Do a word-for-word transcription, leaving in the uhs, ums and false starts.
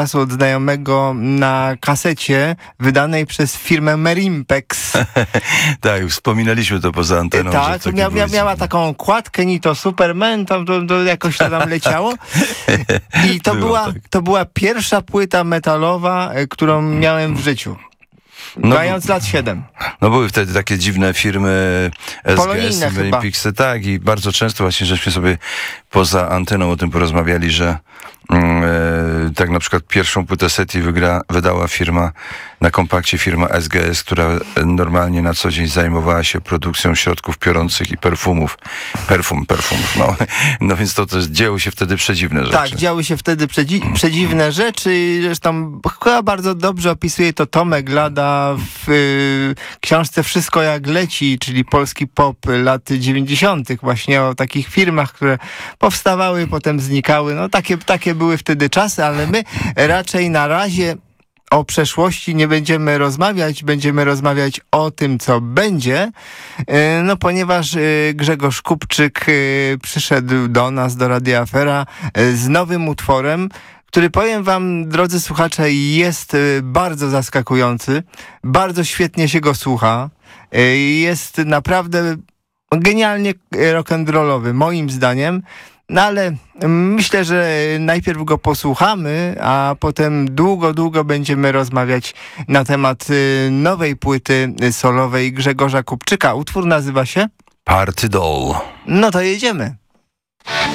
od znajomego na kasecie wydanej przez firmę Merimpex. Tak, wspominaliśmy to poza anteną. Tak, że mia, mia, były... miała taką kładkę, ni to Superman, to, to, to jakoś to tam leciało. I to, Było, była, tak. to była pierwsza płyta metalowa, y, którą miałem w życiu. No, Mając lat siedem. No były wtedy takie dziwne firmy S G S, Polonijne chyba. Olympicsy, tak, i bardzo często właśnie żeśmy sobie poza anteną o tym porozmawiali, że mm, e, tak na przykład pierwszą płytę SETI wygra, wydała firma na kompakcie, firma S G S, która normalnie na co dzień zajmowała się produkcją środków piorących i perfumów. Perfum, perfumów, no. No więc to też działy się wtedy przedziwne rzeczy. Tak, działy się wtedy przedzi- przedziwne rzeczy. Zresztą chyba bardzo dobrze opisuje to Tomek Lada w y, książce Wszystko jak leci, czyli polski pop lat dziewięćdziesiątych. Właśnie o takich firmach, które powstawały, potem znikały. No takie, takie były wtedy czasy, ale my raczej na razie o przeszłości nie będziemy rozmawiać, będziemy rozmawiać o tym, co będzie, no ponieważ Grzegorz Kupczyk przyszedł do nas, do Radia Afera z nowym utworem, który, powiem wam, drodzy słuchacze, jest bardzo zaskakujący, bardzo świetnie się go słucha, jest naprawdę genialnie rock'n'rollowy, moim zdaniem. No ale myślę, że najpierw go posłuchamy, a potem długo, długo będziemy rozmawiać na temat nowej płyty solowej Grzegorza Kupczyka. Utwór nazywa się? Party Doll. No to jedziemy.